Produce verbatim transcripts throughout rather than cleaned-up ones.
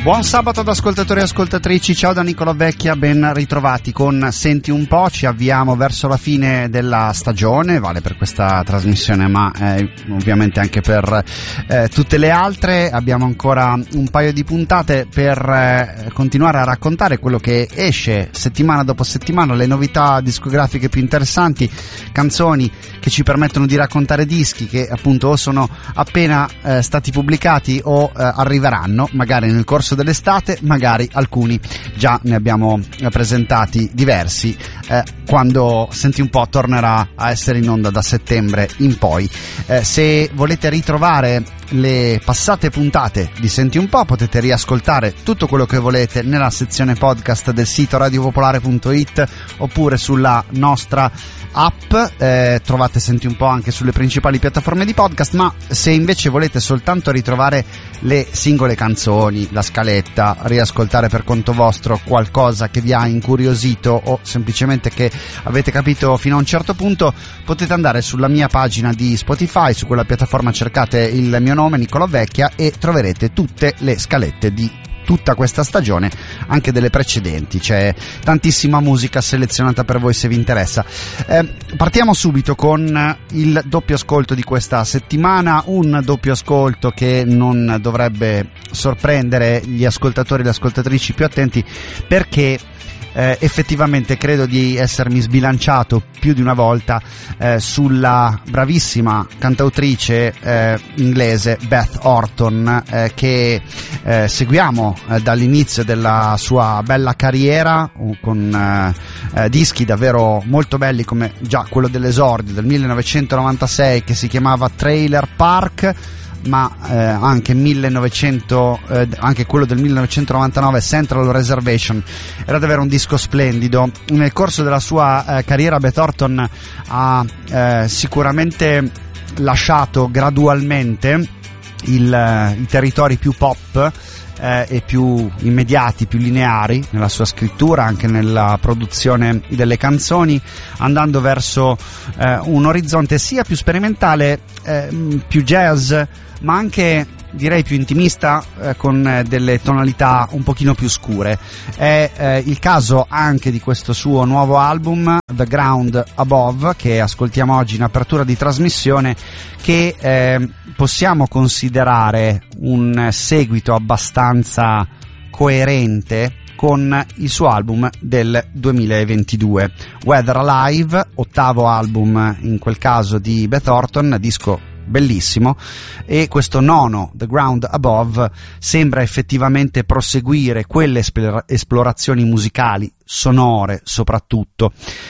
Buon sabato ad ascoltatori e ascoltatrici, ciao da Nicola Vecchia, ben ritrovati con Senti un po'. Ci avviamo verso la fine della stagione, vale per questa trasmissione ma eh, ovviamente anche per eh, tutte le altre. Abbiamo ancora un paio di puntate per eh, continuare a raccontare quello che esce settimana dopo settimana, le novità discografiche più interessanti, canzoni che ci permettono di raccontare dischi che appunto o sono appena eh, stati pubblicati o eh, arriveranno magari nel corso dell'estate, magari alcuni già ne abbiamo presentati diversi eh, quando Senti un po' tornerà a essere in onda da settembre in poi. Eh, se volete ritrovare le passate puntate di Senti un po' potete riascoltare tutto quello che volete nella sezione podcast del sito radiopopolare punto it oppure sulla nostra app, eh, trovate Senti un po' anche sulle principali piattaforme di podcast. Ma se invece volete soltanto ritrovare le singole canzoni, la scaletta, riascoltare per conto vostro qualcosa che vi ha incuriosito o semplicemente che avete capito fino a un certo punto, potete andare sulla mia pagina di Spotify, su quella piattaforma cercate il mio nome Nicola Vecchia e troverete tutte le scalette di tutta questa stagione, anche delle precedenti. C'è tantissima musica selezionata per voi se vi interessa. Eh, partiamo subito con il doppio ascolto di questa settimana, un doppio ascolto che non dovrebbe sorprendere gli ascoltatori e le ascoltatrici più attenti, perché Eh, effettivamente credo di essermi sbilanciato più di una volta eh, sulla bravissima cantautrice eh, inglese Beth Orton, eh, che eh, seguiamo eh, dall'inizio della sua bella carriera con eh, eh, dischi davvero molto belli come già quello dell'esordio del millenovecentonovantasei che si chiamava Trailer Park, ma eh, anche millenovecento eh, anche quello del millenovecentonovantanove, Central Reservation, era davvero un disco splendido. Nel corso della sua eh, carriera Beth Orton ha eh, sicuramente lasciato gradualmente il, eh, i territori più pop eh, e più immediati, più lineari nella sua scrittura, anche nella produzione delle canzoni, andando verso eh, un orizzonte sia più sperimentale, eh, più jazz, ma anche direi più intimista, eh, con eh, delle tonalità un pochino più scure. È eh, il caso anche di questo suo nuovo album The Ground Above, che ascoltiamo oggi in apertura di trasmissione, che eh, possiamo considerare un seguito abbastanza coerente con il suo album del duemilaventidue, Weather Alive, ottavo album in quel caso di Beth Orton, disco bellissimo, e questo nono, The Ground Above, sembra effettivamente proseguire quelle esplora- esplorazioni musicali, sonore soprattutto.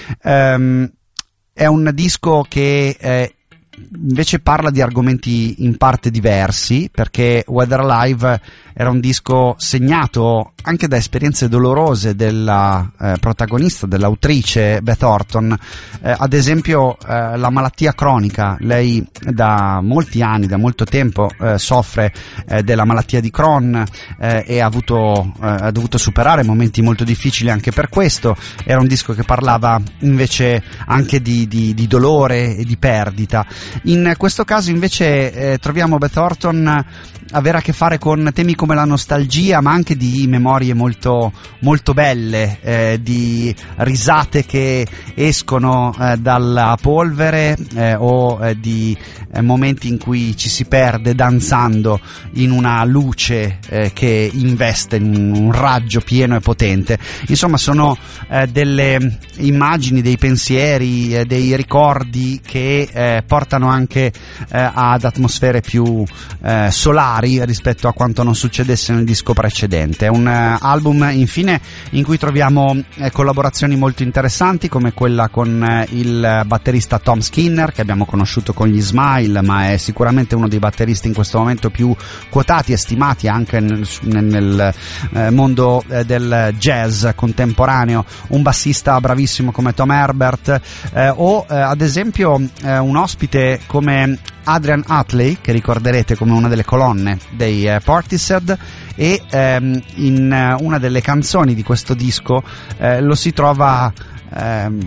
Um, è un disco che eh, invece parla di argomenti in parte diversi, perché Weather Alive era un disco segnato anche da esperienze dolorose della eh, protagonista, dell'autrice Beth Orton, eh, ad esempio eh, la malattia cronica. Lei da molti anni, da molto tempo eh, soffre eh, della malattia di Crohn eh, e ha avuto eh, ha dovuto superare momenti molto difficili anche per questo. Era un disco che parlava invece anche di, di, di dolore e di perdita. In questo caso invece eh, troviamo Beth Orton avere a che fare con temi come la nostalgia, ma anche di memorie molto molto belle, eh, di risate che escono eh, dalla polvere eh, o eh, di eh, momenti in cui ci si perde danzando in una luce eh, che investe in un raggio pieno e potente. Insomma, sono eh, delle immagini, dei pensieri, eh, dei ricordi che eh, portano anche eh, ad atmosfere più eh, solari rispetto a quanto non succedesse nel disco precedente. È un uh, album infine in cui troviamo eh, collaborazioni molto interessanti, come quella con eh, il batterista Tom Skinner, che abbiamo conosciuto con gli Smile, ma è sicuramente uno dei batteristi in questo momento più quotati e stimati anche nel, nel eh, mondo eh, del jazz contemporaneo. Un bassista bravissimo come Tom Herbert, eh, o eh, ad esempio eh, un ospite come Adrian Utley, che ricorderete come una delle colonne dei eh, Portishead, e ehm, in eh, una delle canzoni di questo disco eh, lo si trova ehm,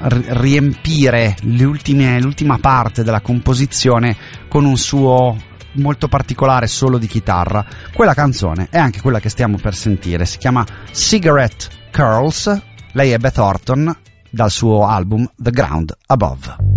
riempire le ultime, l'ultima parte della composizione con un suo molto particolare solo di chitarra. Quella canzone è anche quella che stiamo per sentire, si chiama Cigarette Curls, lei è Beth Orton, dal suo album The Ground Above.